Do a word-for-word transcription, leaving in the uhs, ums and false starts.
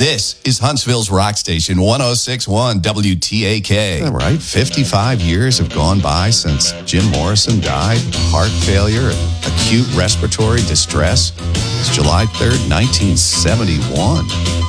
This is Huntsville's Rock Station, one oh six point one W T A K. All right, fifty-five years have gone by since Jim Morrison died of heart failure and acute respiratory distress. It's July third, nineteen seventy-one.